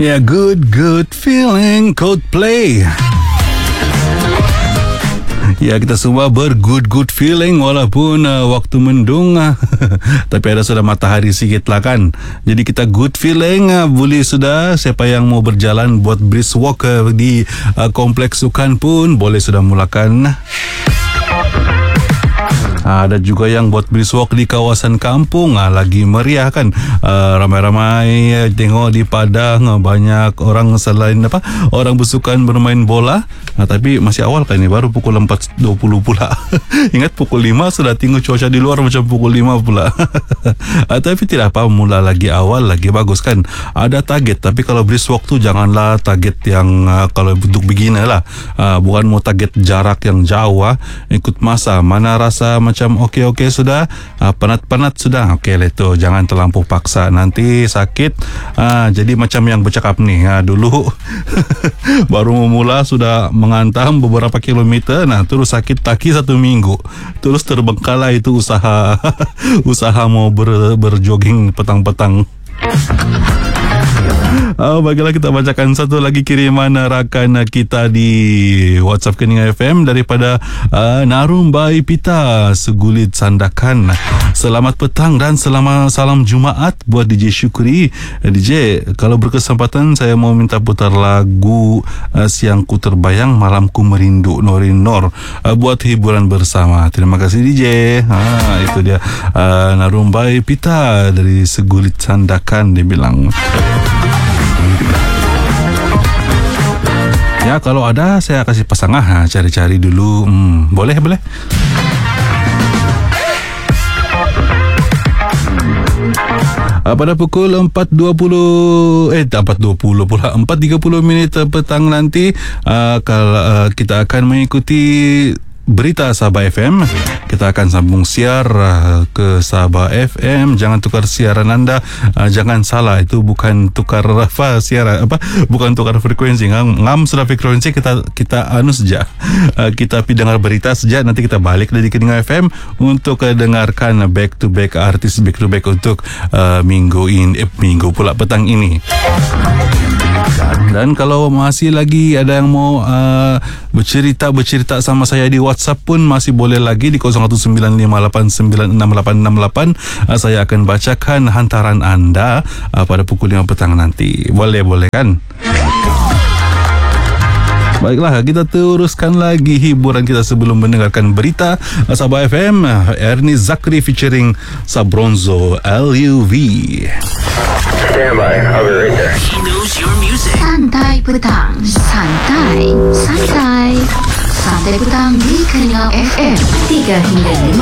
Ya, good feeling Coldplay. Ya, kita semua good feeling walaupun waktu mendung tapi ada sudah matahari sikit lah kan. Jadi kita good feeling. Boleh sudah, siapa yang mau berjalan buat brisk walk di kompleks Sukan pun boleh sudah mulakan. Ada juga yang buat brisk walk di kawasan kampung. Lagi meriah kan. Ramai-ramai tengok di Padang banyak orang selain orang bersukan bermain bola. Tapi masih awal kan ini, baru pukul 4.20 pula. Ingat pukul 5 sudah tengok cuaca di luar macam pukul 5 pula. Tapi tidak apa, mula lagi awal lagi bagus kan. Ada target, tapi kalau brisk walk tu janganlah target yang kalau untuk beginner lah. Bukan mau target jarak yang jauh. Ikut masa, mana rasa macam okey sudah, penat sudah, okey lah tu, jangan terlampau paksa, nanti sakit. Jadi macam yang bercakap ni, dulu baru memula sudah mengantam beberapa kilometer, terus sakit kaki 1 minggu, terus terbengkalai itu usaha mau berjogging petang-petang. Baiklah, kita bacakan satu lagi kiriman rakan kita di WhatsApp Keningan FM daripada Narumbai Pita Segulit Sandakan. Selamat petang dan salam Jumaat buat DJ Syukri. DJ, kalau berkesempatan saya mau minta putar lagu Siangku Terbayang Malamku Merindu Norin Nor buat hiburan bersama. Terima kasih DJ. Itu dia Narumbai Pita dari Segulit Sandakan, dia bilang. Ya, kalau ada saya kasih pasang. Cari-cari dulu. Boleh. Pada pukul 4.30 pula, 4.30 minit petang nanti, kalau kita akan mengikuti berita Sabah FM. Kita akan sambung siar ke Sabah FM. Jangan tukar siaran anda. Jangan salah, itu bukan tukar siaran, bukan tukar frekuensi. Ngam sudah frekuensi, kita anu saja. Kita pergi dengar berita saja, nanti kita balik dari Keningan FM untuk dengarkan back to back artis back to back untuk minggu pula petang ini. Dan kalau masih lagi ada yang mau bercerita sama saya di WhatsApp pun masih boleh lagi di 0195896868. Saya akan bacakan hantaran anda pada pukul 5 petang nanti. Boleh kan? Baiklah, kita teruskan lagi hiburan kita sebelum mendengarkan berita Sabah FM. Ernie Zakri featuring Sabronzo LUV. Stand by, I'll be right there. He knows your music. Santai petang, santai petang di Keningan FM 3 hingga 5